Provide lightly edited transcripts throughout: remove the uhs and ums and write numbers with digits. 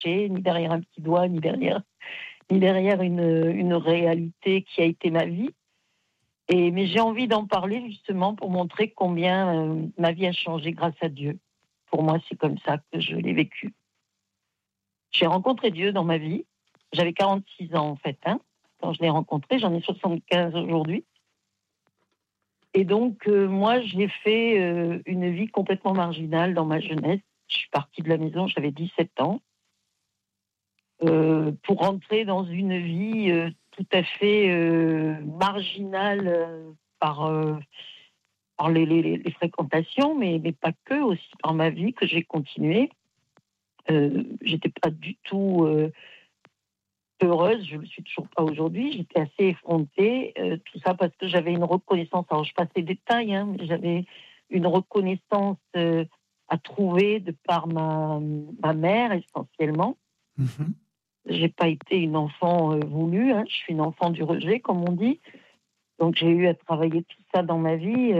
cacher, ni derrière un petit doigt, ni derrière une réalité qui a été ma vie. Mais j'ai envie d'en parler justement pour montrer combien ma vie a changé grâce à Dieu. Pour moi, c'est comme ça que je l'ai vécu. J'ai rencontré Dieu dans ma vie. J'avais 46 ans en fait, quand je l'ai rencontré. J'en ai 75 aujourd'hui. Et donc, moi, j'ai fait une vie complètement marginale dans ma jeunesse. Je suis partie de la maison, j'avais 17 ans, pour rentrer dans une vie tout à fait marginale par les fréquentations, mais pas que, aussi par ma vie que j'ai continuée. J'étais pas du tout heureuse, je ne le suis toujours pas aujourd'hui. J'étais assez effrontée, tout ça parce que j'avais une reconnaissance. Alors je passe les détails, mais j'avais une reconnaissance à trouver de par ma mère essentiellement. Mm-hmm. J'ai pas été une enfant voulue, je suis une enfant du rejet, comme on dit. Donc j'ai eu à travailler tout ça dans ma vie.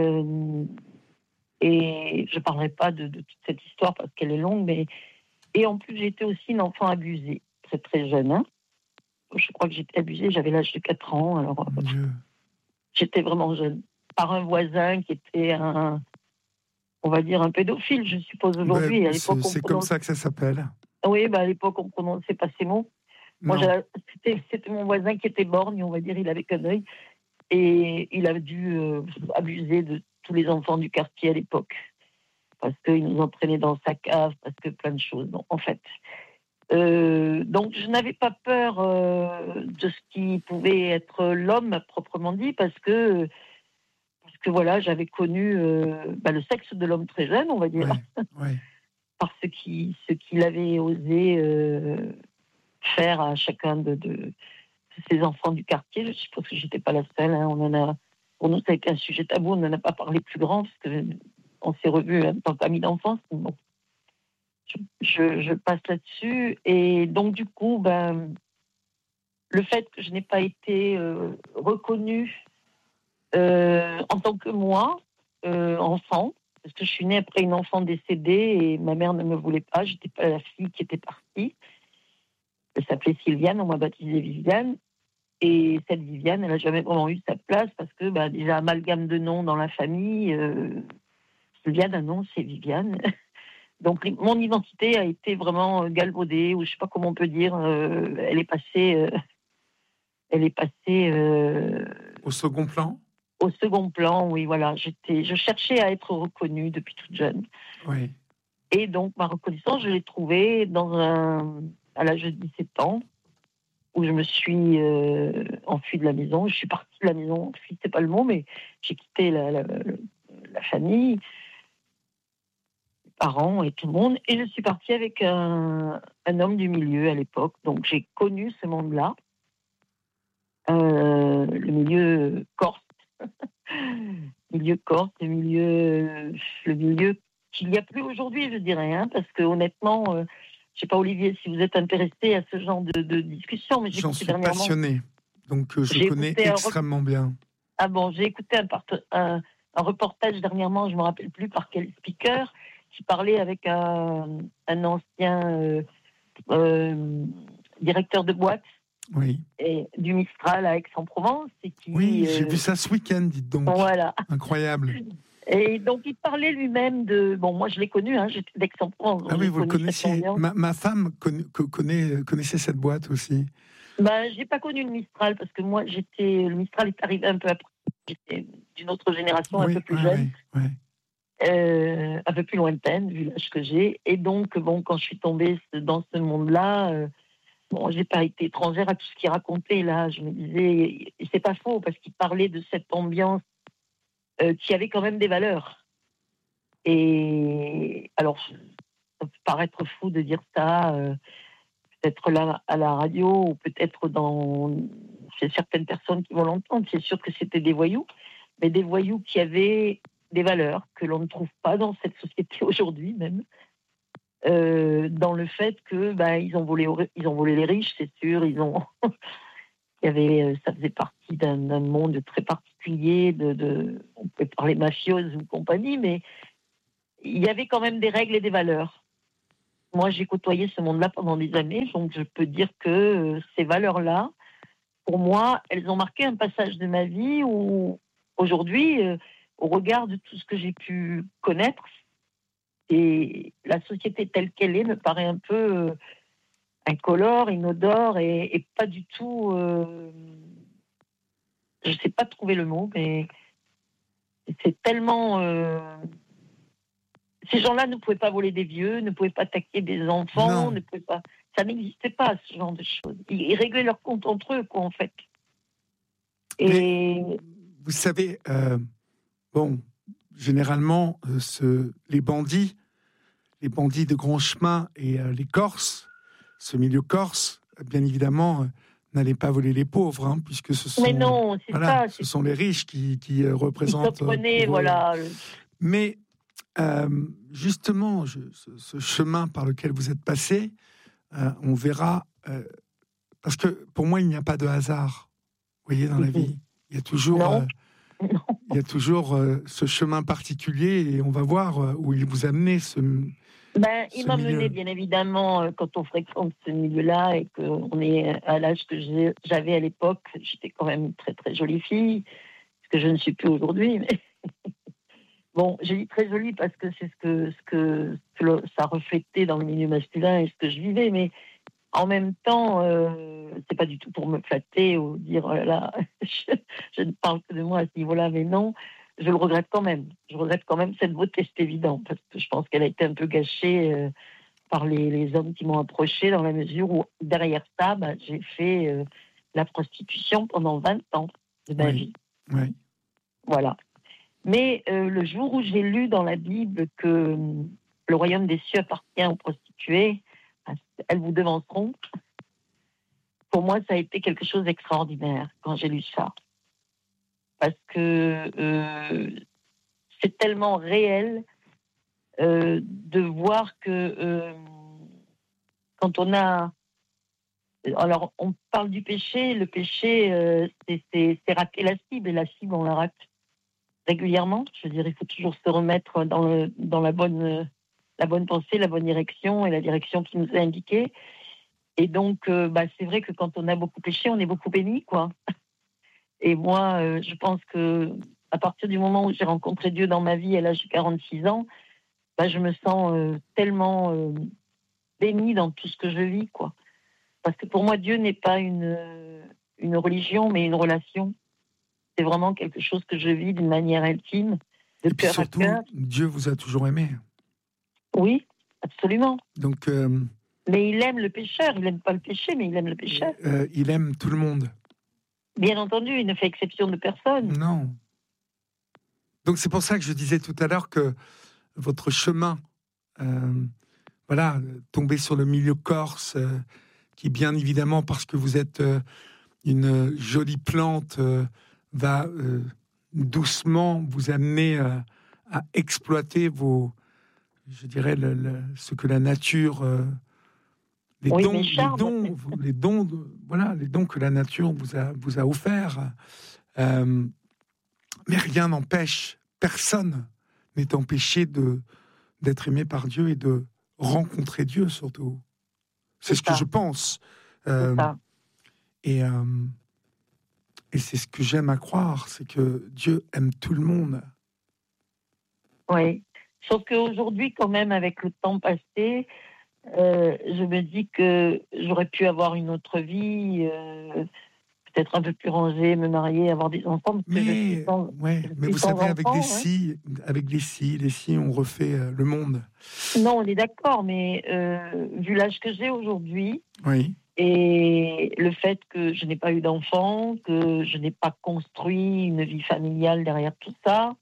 Et je ne parlerai pas de toute cette histoire parce qu'elle est longue, mais... Et en plus, j'étais aussi une enfant abusée, très très jeune. Je crois que j'étais abusée, j'avais l'âge de 4 ans, alors j'étais vraiment jeune. Par un voisin qui était on va dire un pédophile, je suppose aujourd'hui. À l'époque, c'est comme ça que ça s'appelle. Oui, à l'époque, on ne prononçait pas ces mots. Moi, c'était mon voisin qui était borgne, on va dire, il avait qu'un œil. Et il a dû abuser de tous les enfants du quartier à l'époque. Parce qu'il nous entraînait dans sa cave, parce que plein de choses. Donc, en fait... donc je n'avais pas peur de ce qui pouvait être l'homme proprement dit parce que voilà, j'avais connu le sexe de l'homme très jeune, on va dire, par ce qu'il avait osé faire à chacun de ces enfants du quartier. Je suppose que j'étais pas la seule. Pour nous, ça a été un sujet tabou. On n'en a pas parlé plus grand parce que on s'est revus en tant qu'amis d'enfance. Bon. Je passe là-dessus. Et donc, du coup, le fait que je n'ai pas été reconnue en tant que moi, enfant, parce que je suis née après une enfant décédée et ma mère ne me voulait pas, j'étais pas la fille qui était partie. Elle s'appelait Sylviane, on m'a baptisée Viviane. Et cette Viviane, elle n'a jamais vraiment eu sa place parce que déjà, amalgame de noms dans la famille, Sylviane, non, c'est Viviane. Donc, mon identité a été vraiment galvaudée, ou je ne sais pas comment on peut dire. Elle est passée au second plan. Au second plan, oui, voilà. Je cherchais à être reconnue depuis toute jeune. Oui. Et donc, ma reconnaissance, je l'ai trouvée à l'âge de 17 ans, où je me suis enfuie de la maison. Je suis partie de la maison. Enfuie, c'est pas le mot, mais j'ai quitté la famille, parents et tout le monde, et je suis partie avec un homme du milieu à l'époque. Donc j'ai connu ce monde-là, le milieu corse, le milieu qu'il n'y a plus aujourd'hui, je dirais, parce que honnêtement, je ne sais pas Olivier si vous êtes intéressé à ce genre de discussion, mais j'en suis passionné, donc je connais extrêmement bien. Ah bon, j'ai écouté un reportage dernièrement, je ne me rappelle plus par quel speaker, qui parlait avec un ancien directeur de boîte et du Mistral à Aix-en-Provence. Oui, j'ai vu ça ce week-end, dites donc. Voilà. Incroyable. Et donc, il parlait lui-même de... Bon, moi, je l'ai connu, j'étais d'Aix-en-Provence. Ah oui, vous le connaissiez. Ma femme connaissait cette boîte aussi. Je n'ai pas connu le Mistral, parce que moi, le Mistral est arrivé un peu après. J'étais d'une autre génération, un peu plus jeune. Un peu plus lointaine, vu l'âge que j'ai. Et donc, quand je suis tombée dans ce monde-là, j'ai pas été étrangère à tout ce qu'il racontait, là. Je me disais, et c'est pas faux, parce qu'il parlait de cette ambiance qui avait quand même des valeurs. Et alors, ça peut paraître fou de dire ça, peut-être là à la radio, ou peut-être chez certaines personnes qui vont l'entendre. C'est sûr que c'était des voyous, mais des voyous qui avaient des valeurs que l'on ne trouve pas dans cette société aujourd'hui même. Dans le fait que ils ont volé les riches, c'est sûr. Ça faisait partie d'un monde très particulier. On peut parler mafieuse ou compagnie, mais il y avait quand même des règles et des valeurs. moi, j'ai côtoyé ce monde-là pendant des années, donc je peux dire que ces valeurs-là, pour moi, elles ont marqué un passage de ma vie où, aujourd'hui, au regard de tout ce que j'ai pu connaître, et la société telle qu'elle est me paraît un peu incolore, inodore et pas du tout... je ne sais pas trouver le mot, mais c'est tellement... ces gens-là ne pouvaient pas voler des vieux, ne pouvaient pas attaquer des enfants, ne pouvaient pas... Ça n'existait pas, ce genre de choses. Ils réglaient leur compte entre eux, quoi, en fait. Et... Mais, vous savez, bon, généralement, les bandits de grand chemin et les Corses, ce milieu corse, bien évidemment, n'allaient pas voler les pauvres, hein, puisque ce sont, mais non, c'est ça, ce sont les riches qui représentent. Voilà. Mais justement, ce chemin par lequel vous êtes passé, on verra, parce que pour moi, il n'y a pas de hasard, vous voyez, dans la vie. Il y a toujours... il y a toujours ce chemin particulier et on va voir où il vous a amené il m'a mené, bien évidemment, quand on fréquente ce milieu-là et qu'on est à l'âge que j'avais à l'époque. J'étais quand même une très très jolie fille, ce que je ne suis plus aujourd'hui. Mais bon, j'ai dit très jolie parce que c'est ce que ça reflétait dans le milieu masculin et ce que je vivais. Mais en même temps, c'est pas du tout pour me flatter ou dire oh là là, je ne parle que de moi à ce niveau-là, mais non, je le regrette quand même. Je regrette quand même cette beauté, c'est évident, parce que je pense qu'elle a été un peu gâchée par les hommes qui m'ont approchée, dans la mesure où derrière ça, j'ai fait la prostitution pendant 20 ans de ma vie. Oui. Voilà. Mais le jour où j'ai lu dans la Bible que le royaume des cieux appartient aux prostituées, elles vous devanceront. Pour moi, ça a été quelque chose d'extraordinaire quand j'ai lu ça. Parce que c'est tellement réel de voir que quand on a... Alors, on parle du péché. Le péché, c'est rater la cible. Et la cible, on la rate régulièrement. Je veux dire, il faut toujours se remettre dans la bonne pensée, la bonne direction et la direction qui nous est indiquée. Et donc, c'est vrai que quand on a beaucoup péché, on est beaucoup béni, quoi. Et moi, je pense que à partir du moment où j'ai rencontré Dieu dans ma vie à l'âge de 46 ans, je me sens tellement bénie dans tout ce que je vis, quoi. Parce que pour moi, Dieu n'est pas une religion, mais une relation. C'est vraiment quelque chose que je vis d'une manière intime, de cœur à cœur. Dieu vous a toujours aimé. Oui, absolument. Donc... Mais il aime le pécheur. Il n'aime pas le péché, mais il aime le pécheur. Il aime tout le monde. Bien entendu, il ne fait exception de personne. Non. Donc c'est pour ça que je disais tout à l'heure que votre chemin, tomber sur le milieu corse, qui bien évidemment, parce que vous êtes une jolie plante, va doucement vous amener à exploiter je dirais, ce que la nature... les dons que la nature vous a offerts. Mais rien n'empêche, personne n'est empêché d'être aimé par Dieu et de rencontrer Dieu, surtout. C'est ce que je pense. Et c'est ce que j'aime à croire, c'est que Dieu aime tout le monde. Oui. Sauf qu'aujourd'hui, quand même, avec le temps passé, je me dis que j'aurais pu avoir une autre vie, peut-être un peu plus rangée, me marier, avoir des enfants. Mais vous savez, avec les scies, on refait le monde. Non, on est d'accord, mais vu l'âge que j'ai aujourd'hui, oui. Et le fait que je n'ai pas eu d'enfant, que je n'ai pas construit une vie familiale derrière tout ça,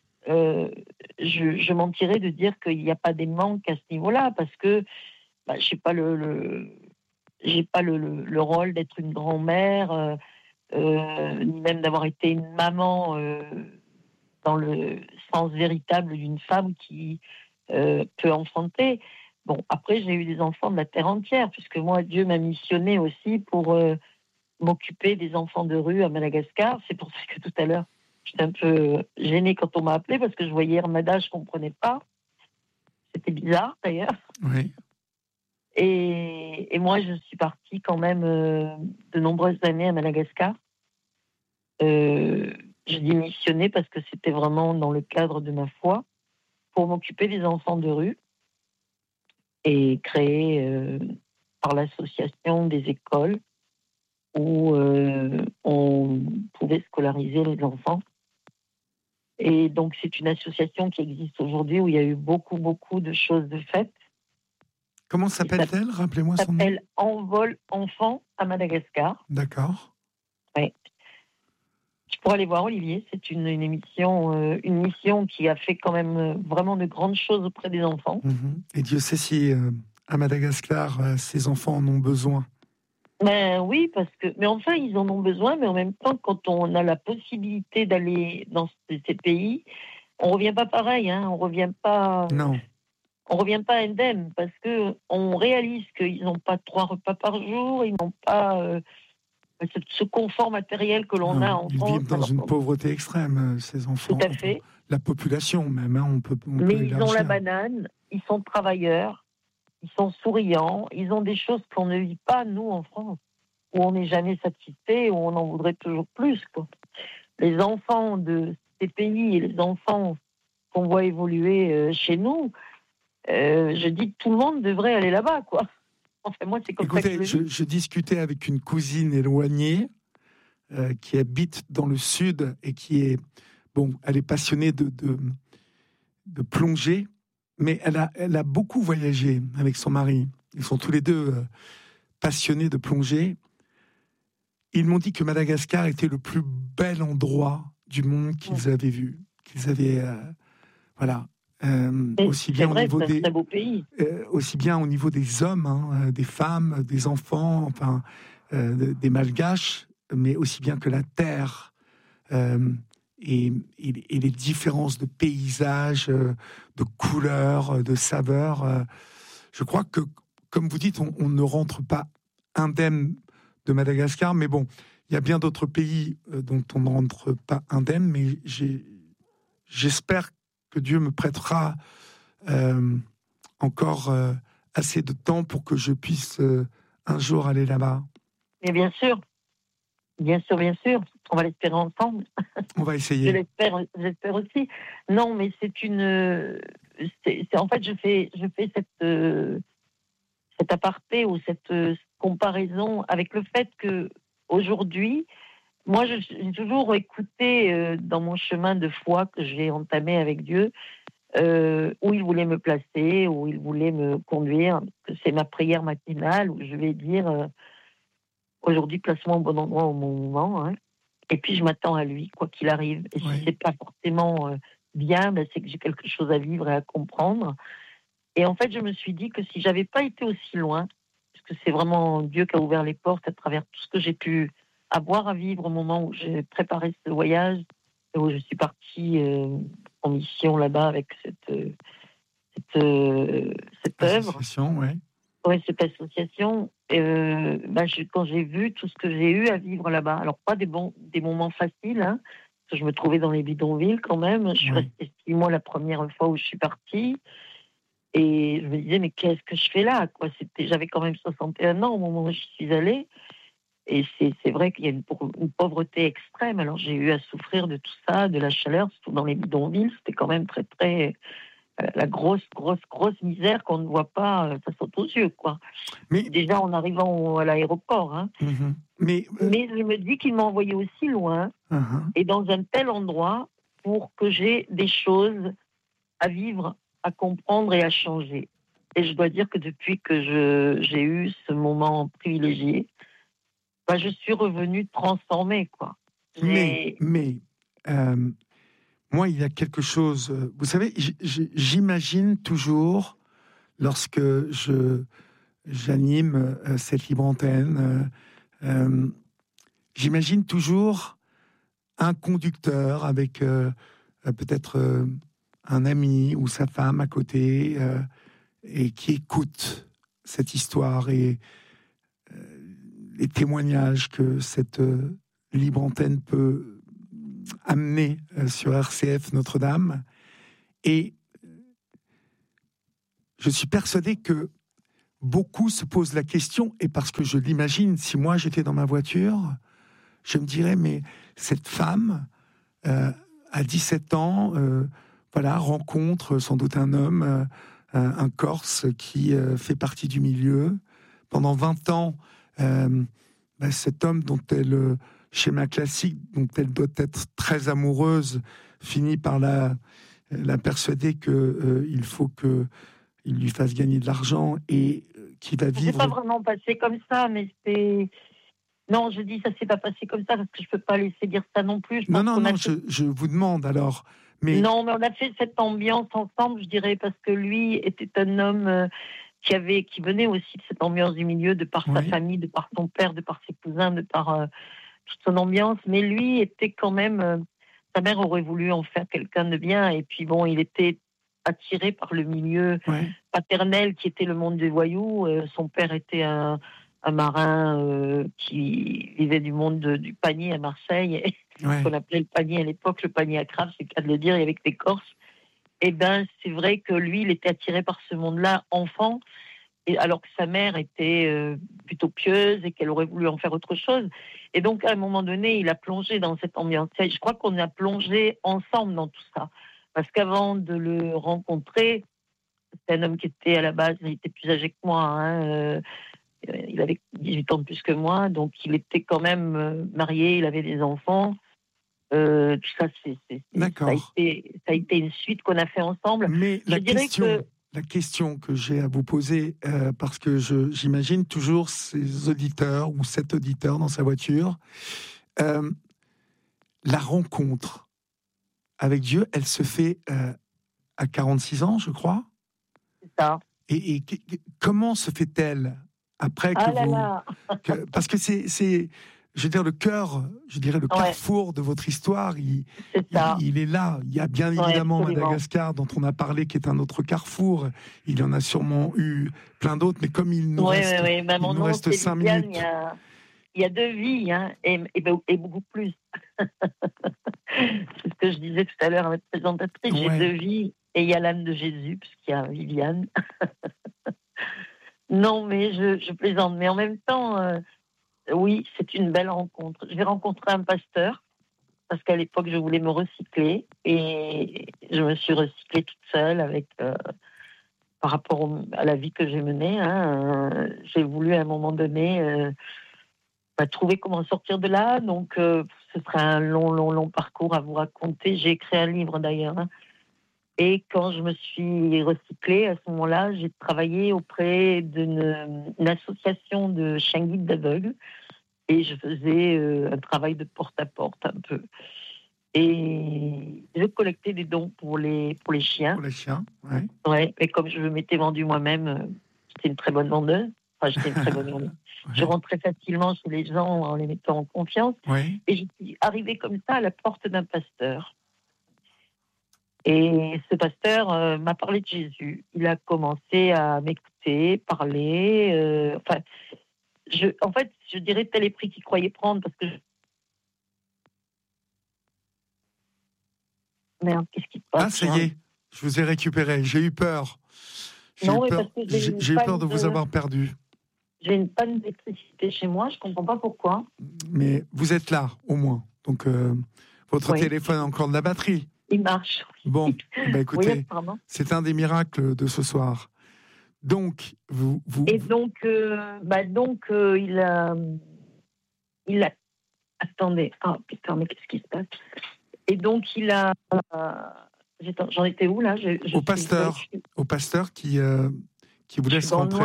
je mentirais de dire qu'il n'y a pas des manques à ce niveau-là, parce que je n'ai pas j'ai pas le rôle d'être une grand-mère, ni même d'avoir été une maman dans le sens véritable d'une femme qui peut enfanter. Bon, après, j'ai eu des enfants de la terre entière, puisque moi, Dieu m'a missionné aussi pour m'occuper des enfants de rue à Madagascar. C'est pour ça que tout à l'heure, j'étais un peu gênée quand on m'a appelée, parce que je voyais Hermada, je ne comprenais pas. C'était bizarre, d'ailleurs. Oui. Et moi, je suis partie quand même de nombreuses années à Madagascar. Je dis missionner parce que c'était vraiment dans le cadre de ma foi, pour m'occuper des enfants de rue et créer par l'association des écoles où on pouvait scolariser les enfants. Et donc, c'est une association qui existe aujourd'hui où il y a eu beaucoup, beaucoup de choses de faites. Comment s'appelle-t-elle? Rappelez-moi Ça son nom. s'appelle Envol Enfants à Madagascar. D'accord. Ouais. Tu pourras aller voir, Olivier. C'est une mission qui a fait quand même vraiment de grandes choses auprès des enfants. Et Dieu sait si à Madagascar, ces enfants en ont besoin. Ben oui, mais enfin, ils en ont besoin, mais en même temps, quand on a la possibilité d'aller dans ces pays, on revient pas pareil, hein, on revient pas indemne, parce que on réalise qu'ils n'ont pas 3 repas par jour, ils n'ont pas ce confort matériel que l'on a en Ils France. vivent dans une pauvreté extrême, ces enfants. Tout à fait. La population même, hein, on peut Mais ils élargir. ont la banane, ils sont travailleurs, ils sont souriants, ils ont des choses qu'on ne vit pas, nous, en France, où on n'est jamais satisfait, où on en voudrait toujours plus, quoi. Les enfants de ces pays et les enfants qu'on voit évoluer chez nous, je dis que tout le monde devrait aller là-bas, quoi. Enfin, moi, c'est comme ça que je discutais avec une cousine éloignée qui habite dans le sud et qui est, elle est passionnée de plongée, mais elle a beaucoup voyagé avec son mari. Ils sont tous les deux passionnés de plongée. Ils m'ont dit que Madagascar était le plus bel endroit du monde qu'ils avaient vu, qu'ils avaient, aussi bien vrai, au niveau c'est un très beau pays. Aussi bien au niveau des hommes, hein, des femmes, des enfants, enfin des Malgaches, mais aussi bien que la terre et les différences de paysages, de couleurs, de saveurs. Je crois que, comme vous dites, on ne rentre pas indemne de Madagascar, mais bon, il y a bien d'autres pays dont on ne rentre pas indemne, mais j'espère que Dieu me prêtera encore assez de temps pour que je puisse un jour aller là-bas. Mais bien sûr, on va l'espérer ensemble. On va essayer. J'espère aussi. Non, mais en fait, je fais cet aparté ou cette comparaison avec le fait que aujourd'hui, moi, j'ai toujours écouté dans mon chemin de foi que j'ai entamé avec Dieu, où il voulait me placer, où il voulait me conduire. C'est ma prière matinale où je vais dire aujourd'hui, place-moi au bon endroit au bon moment. Hein. Et puis, je m'attends à lui, quoi qu'il arrive. Et si c'est pas forcément bien, c'est que j'ai quelque chose à vivre et à comprendre. Et en fait, je me suis dit que si j'avais pas été aussi loin, parce que c'est vraiment Dieu qui a ouvert les portes à travers tout ce que j'ai pu avoir à vivre au moment où j'ai préparé ce voyage, où je suis partie en mission là-bas avec cette œuvre. Oui, cette association. Quand j'ai vu tout ce que j'ai eu à vivre là-bas, alors pas des moments faciles, hein, parce que je me trouvais dans les bidonvilles quand même. Je suis restée 6 mois la première fois où je suis partie. Et je me disais, mais qu'est-ce que je fais là, quoi? J'avais quand même 61 ans au moment où je suis allée. Et c'est vrai qu'il y a une pauvreté extrême. Alors j'ai eu à souffrir de tout ça, de la chaleur, surtout dans les bidonvilles. C'était quand même très, très... la grosse misère qu'on ne voit pas, ça saute aux yeux, quoi. Mais déjà en arrivant à l'aéroport. Hein. Mais je me dis qu'il m'a envoyé aussi loin et dans un tel endroit pour que j'ai des choses à vivre, à comprendre et à changer. Et je dois dire que depuis que j'ai eu ce moment privilégié, je suis revenue transformée, quoi. Mais moi, il y a quelque chose... Vous savez, j'imagine toujours, lorsque j'anime cette libre antenne, j'imagine toujours un conducteur avec peut-être un ami ou sa femme à côté et qui écoute cette histoire et les témoignages que cette libre antenne peut amener sur RCF Notre-Dame. Et je suis persuadé que beaucoup se posent la question, et parce que je l'imagine, si moi j'étais dans ma voiture, je me dirais, mais cette femme, à 17 ans, voilà, rencontre sans doute un homme, un Corse qui fait partie du milieu. Pendant 20 ans, cet homme dont elle, schéma classique, dont elle doit être très amoureuse, finit par la persuader qu'il faut qu'il lui fasse gagner de l'argent et qu'il va vivre... C'est pas vraiment passé comme ça, mais c'est... Non, je dis ça s'est pas passé comme ça, parce que je peux pas laisser dire ça non plus. Non, je vous demande alors... Mais... Non, mais on a fait cette ambiance ensemble, je dirais, parce que lui était un homme qui venait aussi de cette ambiance du milieu, de par sa famille, de par son père, de par ses cousins, de par toute son ambiance. Mais lui était quand même... sa mère aurait voulu en faire quelqu'un de bien, et puis bon, il était attiré par le milieu paternel qui était le monde des voyous. Son père était un marin qui vivait du monde du panier à Marseille, qu'on appelait le panier à l'époque, le panier à crabe, c'est le cas de le dire, et avec des Corses. Et ben, c'est vrai que lui, il était attiré par ce monde-là, enfant, et alors que sa mère était plutôt pieuse et qu'elle aurait voulu en faire autre chose. Et donc, à un moment donné, il a plongé dans cette ambiance. Et je crois qu'on a plongé ensemble dans tout ça. Parce qu'avant de le rencontrer, c'était un homme qui était à la base, il était plus âgé que moi, hein, il avait 18 ans de plus que moi, donc il était quand même marié, il avait des enfants. Tout ça, ça a été une suite qu'on a fait ensemble. Mais la question que j'ai à vous poser, parce que j'imagine toujours ces auditeurs ou cet auditeur dans sa voiture, la rencontre avec Dieu, elle se fait à 46 ans, je crois. C'est ça. Et comment se fait-elle après que parce que c'est je veux dire le cœur, je dirais le carrefour de votre histoire, il est là. Il y a bien évidemment Madagascar dont on a parlé, qui est un autre carrefour. Il y en a sûrement eu plein d'autres, mais comme il nous reste 5 minutes. Il y a 2 vies, hein, et beaucoup plus. C'est ce que je disais tout à l'heure à votre présentatrice. J'ai 2 vies, et il y a l'âme de Jésus, puisqu'il y a Viviane. Non, mais je plaisante. Mais en même temps, oui, c'est une belle rencontre. J'ai rencontré un pasteur, parce qu'à l'époque, je voulais me recycler. Et je me suis recyclée toute seule par rapport à la vie que j'ai menée. Hein. J'ai voulu, à un moment donné, trouver comment sortir de là. Donc, ce sera un long parcours à vous raconter. J'ai écrit un livre, d'ailleurs. Hein. Et quand je me suis recyclée, à ce moment-là, j'ai travaillé auprès d'une association de chiens guides d'aveugles. Et je faisais un travail de porte-à-porte un peu. Et je collectais des dons pour les chiens. Pour les chiens, oui. Ouais. Et comme je m'étais vendue moi-même, j'étais une très bonne vendeuse. Enfin, j'étais une très bonne vendeuse. Je rentrais facilement chez les gens en les mettant en confiance. Oui. Et je suis arrivée comme ça à la porte d'un pasteur. Et ce pasteur m'a parlé de Jésus. Il a commencé à m'écouter, parler. En fait, je dirais tel est prix qu'il croyait prendre, parce que... Merde, qu'est-ce qui se passe? Ah, ça y est, je vous ai récupéré. J'ai eu peur. J'ai eu peur de vous avoir perdu. J'ai une panne d'électricité chez moi, je ne comprends pas pourquoi. Mais vous êtes là, au moins. Donc, votre téléphone a encore de la batterie. Il marche. Bon, écoutez, c'est un des miracles de ce soir. Donc, il a... Attendez. Oh, putain, mais qu'est-ce qui se passe? Et donc, il a... J'en étais où, là? Au pasteur qui vous laisse rentrer.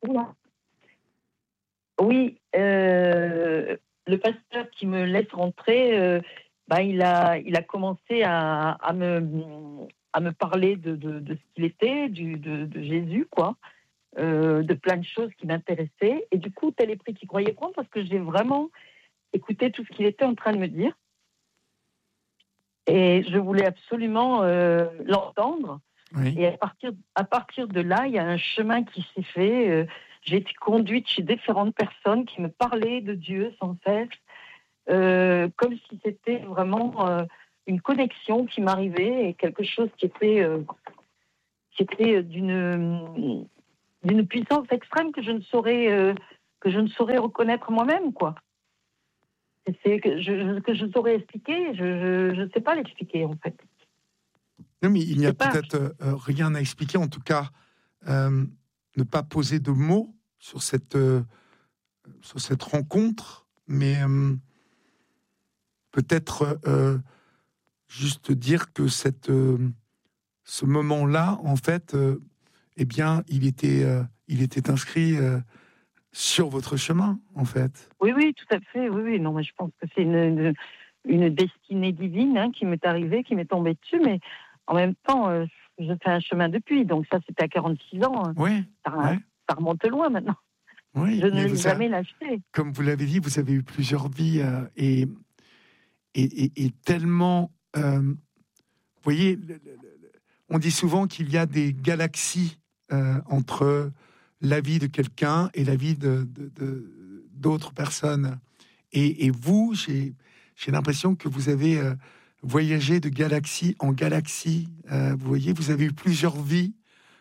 Oui, le pasteur qui me laisse rentrer, il a commencé à me parler de ce qu'il était, de Jésus, quoi, de plein de choses qui m'intéressaient. Et du coup, tel est prix qu'il croyait prendre, parce que j'ai vraiment écouté tout ce qu'il était en train de me dire. Et je voulais absolument l'entendre. Oui. Et à partir de là, il y a un chemin qui s'est fait. J'ai été conduite chez différentes personnes qui me parlaient de Dieu sans cesse, comme si c'était vraiment une connexion qui m'arrivait, et quelque chose qui était d'une d'une puissance extrême que je ne saurais reconnaître moi-même, quoi. C'est que je saurais expliquer, je ne sais pas l'expliquer, en fait. Non, mais il n'y a peut-être rien à expliquer, en tout cas, ne pas poser de mots sur cette rencontre, mais peut-être juste dire que ce moment-là, en fait, eh bien, il était inscrit sur votre chemin, en fait. Oui, tout à fait. Oui. Non, mais je pense que c'est une destinée divine, hein, qui m'est arrivée, qui m'est tombée dessus, mais en même temps, je fais un chemin depuis. Donc ça, c'était à 46 ans. Hein. Oui. Ça remonte loin maintenant. Oui, je ne l'ai jamais lâché. Comme vous l'avez dit, vous avez eu plusieurs vies et tellement... vous voyez, on dit souvent qu'il y a des galaxies entre la vie de quelqu'un et la vie d'autres personnes. Et vous, j'ai l'impression que vous avez voyagé de galaxie en galaxie. Vous voyez, vous avez eu plusieurs vies.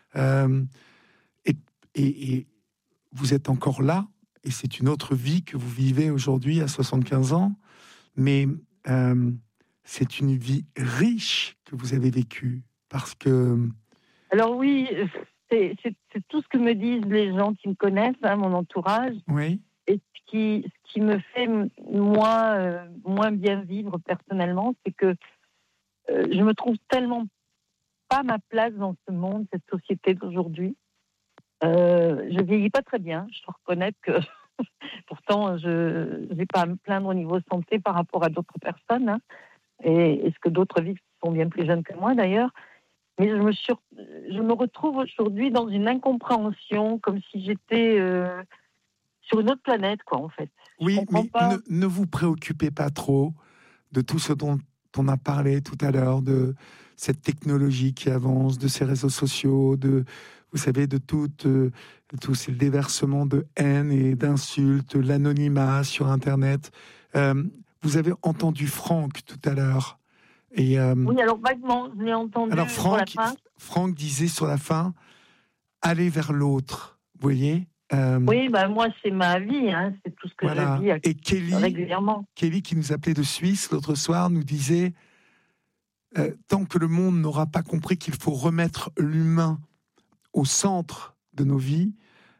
Et vous êtes encore là. Et c'est une autre vie que vous vivez aujourd'hui à 75 ans. Mais c'est une vie riche que vous avez vécue. Parce que... Alors oui, c'est tout ce que me disent les gens qui me connaissent, hein, mon entourage. Oui. Et ce qui me fait moins bien vivre personnellement, c'est que je me trouve tellement pas ma place dans ce monde, cette société d'aujourd'hui. Je vieillis pas très bien, je dois reconnaître que pourtant je n'ai pas à me plaindre au niveau santé par rapport à d'autres personnes, hein, et ce que d'autres vivent sont bien plus jeunes que moi d'ailleurs. Mais je me retrouve aujourd'hui dans une incompréhension, comme si j'étais sur une autre planète, quoi, en fait. Oui, mais ne vous préoccupez pas trop de tout ce dont on a parlé tout à l'heure, de cette technologie qui avance, de ces réseaux sociaux, vous savez, de tous ces déversements de haine et d'insultes, l'anonymat sur Internet. Vous avez entendu Franck tout à l'heure. Oui, alors vaguement, je l'ai entendu. Alors sur la fin. Franck disait sur la fin, allez vers l'autre, vous voyez. Oui, moi c'est ma vie, hein, c'est tout ce que je vis régulièrement. Kelly, qui nous appelait de Suisse l'autre soir, nous disait tant que le monde n'aura pas compris qu'il faut remettre l'humain au centre de nos vies,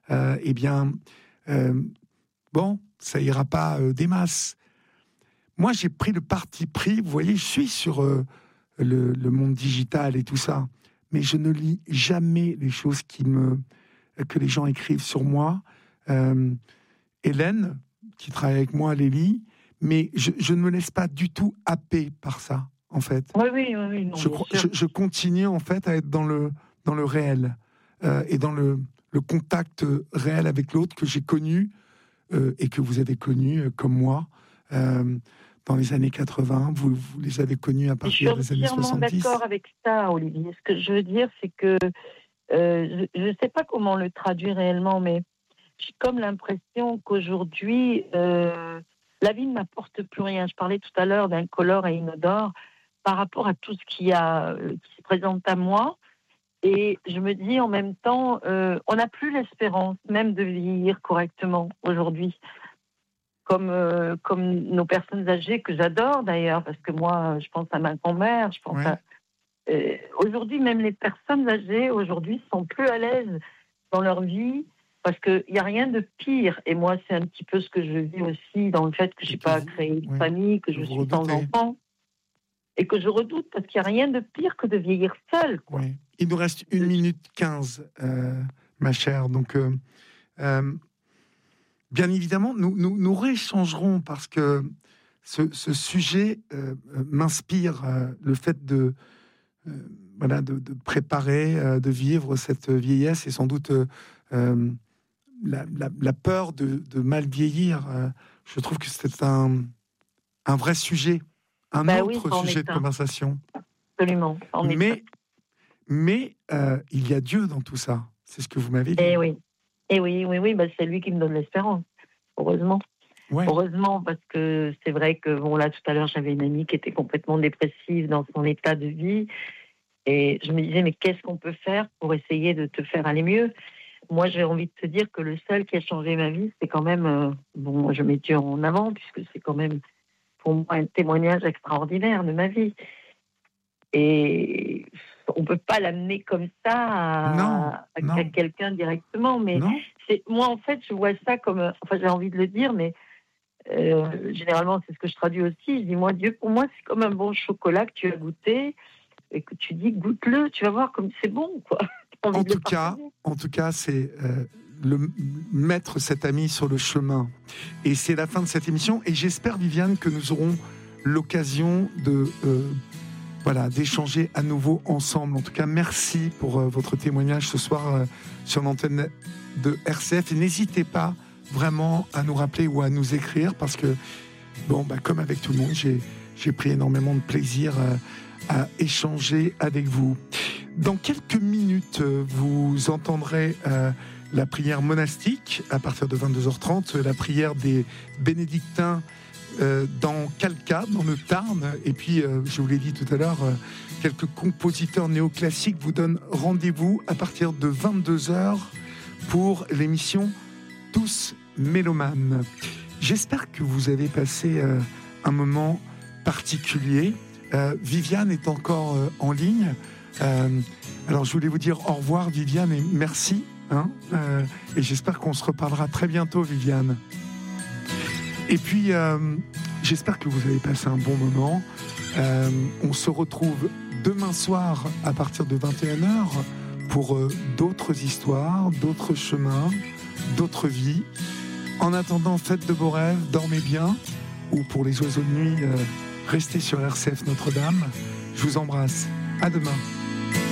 ça ira pas des masses. Moi, j'ai pris le parti pris, vous voyez, je suis sur le monde digital et tout ça, mais je ne lis jamais les choses que les gens écrivent sur moi. Hélène, qui travaille avec moi, les lit, mais je ne me laisse pas du tout happer par ça, en fait. Oui. Non, je continue, en fait, à être dans le réel et dans le contact réel avec l'autre que j'ai connu et que vous avez connu, comme moi, dans les années 80. Vous les avez connus à partir des années 70. Je suis entièrement d'accord avec ça, Olivier. Ce que je veux dire, c'est que je ne sais pas comment le traduire réellement, mais j'ai comme l'impression qu'aujourd'hui, la vie ne m'apporte plus rien. Je parlais tout à l'heure d'incolore et inodore par rapport à tout ce qui se présente à moi. Et je me dis en même temps, on n'a plus l'espérance même de vieillir correctement aujourd'hui. Comme nos personnes âgées, que j'adore d'ailleurs, parce que moi, je pense à ma grand-mère, je pense à... aujourd'hui, même les personnes âgées, aujourd'hui, sont plus à l'aise dans leur vie, parce qu'il n'y a rien de pire. Et moi, c'est un petit peu ce que je vis aussi, dans le fait que je n'ai pas créé une famille, que je suis sans enfant, et que je redoute, parce qu'il n'y a rien de pire que de vieillir seul, quoi. Oui. Il nous reste 1 minute 15, ma chère, donc... bien évidemment, nous rééchangerons parce que ce sujet m'inspire, le fait de préparer, de vivre cette vieillesse et sans doute la peur de mal vieillir. Je trouve que c'est un vrai sujet, autre sujet de conversation. Absolument. Mais il y a Dieu dans tout ça. C'est ce que vous m'avez dit. Et oui, c'est lui qui me donne l'espérance, heureusement. Ouais. Heureusement, parce que c'est vrai que, là, tout à l'heure, j'avais une amie qui était complètement dépressive dans son état de vie, et je me disais, mais qu'est-ce qu'on peut faire pour essayer de te faire aller mieux ? moi, j'ai envie de te dire que le seul qui a changé ma vie, c'est quand même, bon, je mets Dieu en avant, puisque c'est quand même, pour moi, un témoignage extraordinaire de ma vie. Et on ne peut pas l'amener comme ça à quelqu'un directement, mais moi, en fait, je vois ça comme, enfin, j'ai envie de le dire, mais généralement, c'est ce que je traduis aussi. Je dis, moi, Dieu, pour moi, c'est comme un bon chocolat que tu as goûté et que tu dis, goûte-le, tu vas voir comme c'est bon, quoi. En tout cas, c'est mettre cet ami sur le chemin. Et c'est la fin de cette émission. Et j'espère, Viviane, que nous aurons l'occasion d'échanger à nouveau ensemble. En tout cas, merci pour votre témoignage ce soir sur l'antenne de RCF. Et n'hésitez pas vraiment à nous rappeler ou à nous écrire, parce que, comme avec tout le monde, j'ai pris énormément de plaisir à échanger avec vous. Dans quelques minutes, vous entendrez la prière monastique à partir de 22h30, la prière des bénédictins dans Calca, dans le Tarn. Et puis, je vous l'ai dit tout à l'heure, quelques compositeurs néoclassiques vous donnent rendez-vous à partir de 22h pour l'émission Tous mélomanes. J'espère que vous avez passé un moment particulier. Viviane est encore en ligne. Alors, je voulais vous dire au revoir, Viviane, et merci. Et j'espère qu'on se reparlera très bientôt, Viviane. Et puis, j'espère que vous avez passé un bon moment. On se retrouve demain soir à partir de 21h pour d'autres histoires, d'autres chemins, d'autres vies. En attendant, faites de beaux rêves, dormez bien. Ou pour les oiseaux de nuit, restez sur RCF Notre-Dame. Je vous embrasse. À demain.